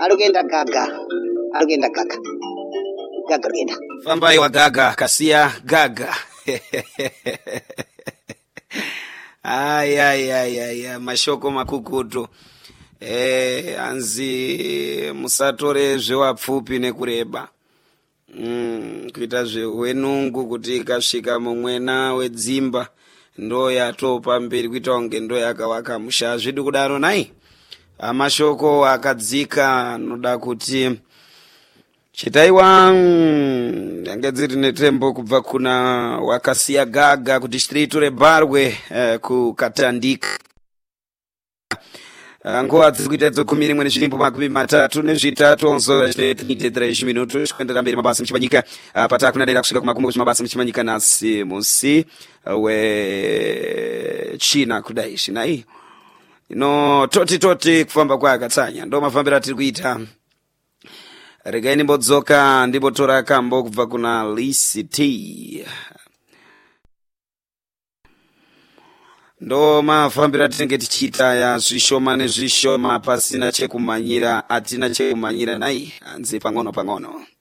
Arugenda gaga. Arugenda gaga. Gaga rugenda. Famba iwa gaga, kasia gaga. Ay, mashoko makukutu. Anzi musatore zvewapfupi nekureba. Kuita zvewenungu kuti ikasvika mumwena wedzimba ndo yatopa mberi kuita unge ndo yakawaka musha. Azvidi kudaro nai. Mashoko akadzika anoda kuti chitaiwa yange dziri netembo kubva kuna wakasiya gaga kuti chitiriture barwe kukatandika. Nguva dziri kuita dzokumi rimwe nezvirimbo makumi matatu nezvitatu onzo chitete zviminutu kuendera mberi mabasa muchimanyika patakuna dera kusvika kumakumbo kuchimabasa muchimanyika nasi musi wechina kudai zvinai ino toti kufamba kwakatsanya ndo mafambiro tiri kuita. Regai nimbodzoka ndimbotora kambo kubva kuna Lisi ndo mafambiro tinenge tichiita ya zvishoma nezvishoma pasina chekumanyira atina chekumanyira nai anzi pang'ono.